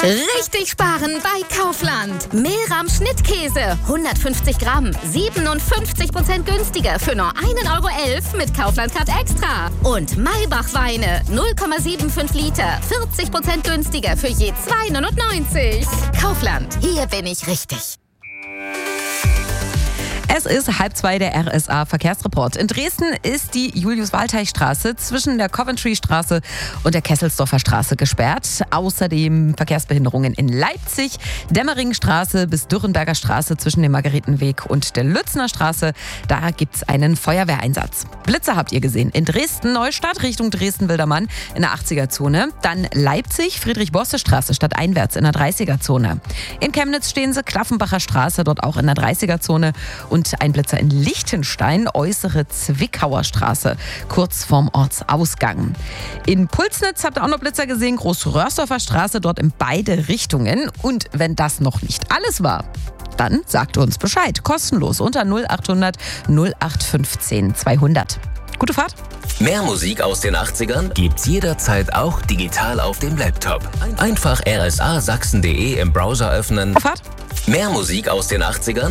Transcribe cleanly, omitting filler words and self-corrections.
Richtig sparen bei Kaufland. Mehlrahm Schnittkäse, 150 Gramm, 57% günstiger für nur 1,11 € mit Kaufland Card Extra. Und Maybach Weine, 0,75 Liter, 40% günstiger für je 2,99 €. Kaufland, hier bin ich richtig. Es ist 1:30, der RSA-Verkehrsreport. In Dresden ist die Julius-Waldteich-Straße zwischen der Coventry-Straße und der Kesselsdorfer Straße gesperrt. Außerdem Verkehrsbehinderungen in Leipzig, Demmeringenstraße bis Dürrenberger Straße zwischen dem Margaretenweg und der Lützner Straße. Da gibt es einen Feuerwehreinsatz. Blitze habt ihr gesehen. In Dresden-Neustadt Richtung Dresden-Wildermann in der 80er-Zone. Dann Leipzig, Friedrich-Bosse-Straße stadteinwärts in der 30er-Zone. In Chemnitz stehen sie, Klaffenbacher Straße, dort auch in der 30er-Zone. Und ein Blitzer in Lichtenstein, äußere Zwickauer Straße, kurz vorm Ortsausgang. In Pulsnitz habt ihr auch noch Blitzer gesehen, Großröhrsdorfer Straße, dort in beide Richtungen. Und wenn das noch nicht alles war, dann sagt uns Bescheid. Kostenlos unter 0800 0815 200. Gute Fahrt. Mehr Musik aus den 80ern gibt's jederzeit auch digital auf dem Laptop. Einfach rsasachsen.de im Browser öffnen. Gute Fahrt. Mehr Musik aus den 80ern